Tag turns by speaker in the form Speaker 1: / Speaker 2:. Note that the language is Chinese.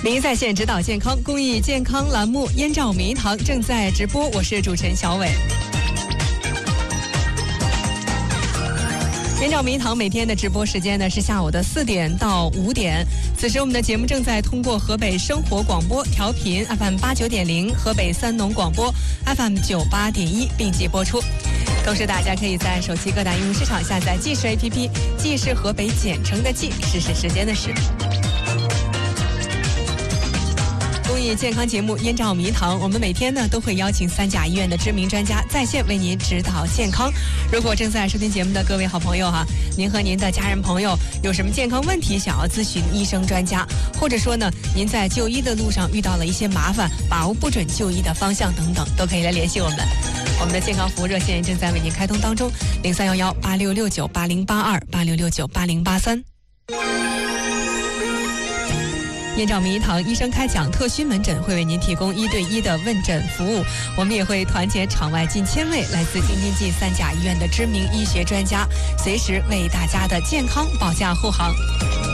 Speaker 1: 您在线指导健康公益健康栏目燕赵名堂正在直播，我是主持人小伟。燕赵名堂每天的直播时间呢是下午的4点到5点，此时我们的节目正在通过河北生活广播调频 FM89.0、河北三农广播 FM98.1 并机播出。同时大家可以在手机各大应用市场下载记事 APP， 记是河北简称的记，事是时间的事。公益健康节目燕赵迷堂，我们每天呢都会邀请3甲医院的知名专家在线为您指导健康。如果正在收听节目的各位好朋友您和您的家人朋友有什么健康问题想要咨询医生专家，或者说呢您在就医的路上遇到了一些麻烦，把握不准就医的方向等等，都可以来联系我们。我们的健康服务热线正在为您开通当中，031186698082，86698083。燕赵名堂医生开讲特需门诊会为您提供1对1的问诊服务，我们也会团结场外近1000位来自京津冀3甲医院的知名医学专家，随时为大家的健康保驾护航。